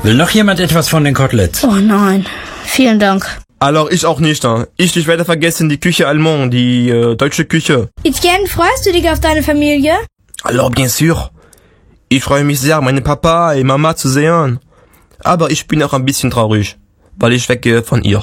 Will noch jemand etwas von den Koteletts? Oh nein, vielen Dank. Alors, ich auch nicht. Ich werde vergessen die Küche Allemande, die deutsche Küche. Etienne, freust du dich auf deine Familie? Alors, bien sûr. Ich freue mich sehr, meine Papa und Mama zu sehen. Aber ich bin auch ein bisschen traurig, weil ich weggehe von ihr.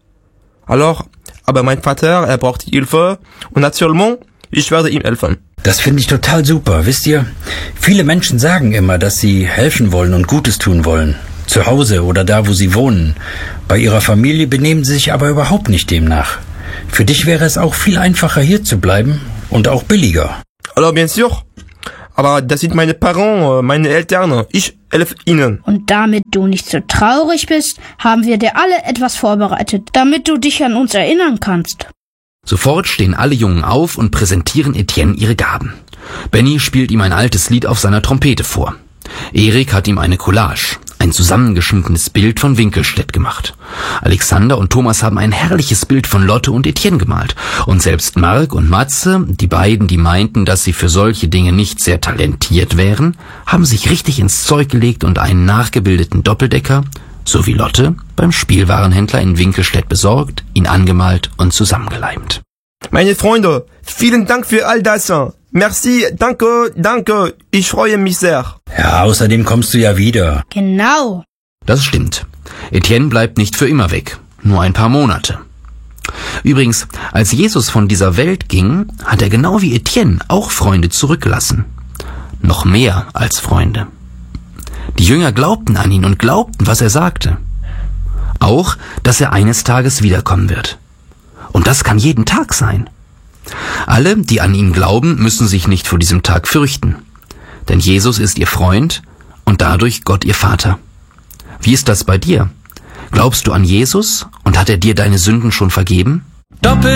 Alors, aber mein Vater, er braucht Hilfe und naturellement, ich werde ihm helfen. Das finde ich total super. Wisst ihr, viele Menschen sagen immer, dass sie helfen wollen und Gutes tun wollen. Zu Hause oder da, wo sie wohnen. Bei ihrer Familie benehmen sie sich aber überhaupt nicht demnach. Für dich wäre es auch viel einfacher, hier zu bleiben und auch billiger. Alors, bien sûr. Aber das sind meine Parents, meine Eltern. Ich helfe ihnen. Und damit du nicht so traurig bist, haben wir dir alle etwas vorbereitet, damit du dich an uns erinnern kannst. Sofort stehen alle Jungen auf und präsentieren Etienne ihre Gaben. Benny spielt ihm ein altes Lied auf seiner Trompete vor. Erik hat ihm eine Collage, ein zusammengeschnittenes Bild von Winkelstedt gemacht. Alexander und Thomas haben ein herrliches Bild von Lotte und Etienne gemalt. Und selbst Marc und Matze, die beiden, die meinten, dass sie für solche Dinge nicht sehr talentiert wären, haben sich richtig ins Zeug gelegt und einen nachgebildeten Doppeldecker, so wie Lotte, beim Spielwarenhändler in Winkelstedt besorgt, ihn angemalt und zusammengeleimt. Meine Freunde, vielen Dank für all das. Merci, danke, ich freue mich sehr. Ja, außerdem kommst du ja wieder. Genau. Das stimmt. Etienne bleibt nicht für immer weg, nur ein paar Monate. Übrigens, als Jesus von dieser Welt ging, hat er genau wie Etienne auch Freunde zurückgelassen. Noch mehr als Freunde. Die Jünger glaubten an ihn und glaubten, was er sagte. Auch, dass er eines Tages wiederkommen wird. Und das kann jeden Tag sein. Alle, die an ihn glauben, müssen sich nicht vor diesem Tag fürchten. Denn Jesus ist ihr Freund und dadurch Gott ihr Vater. Wie ist das bei dir? Glaubst du an Jesus und hat er dir deine Sünden schon vergeben? Doppel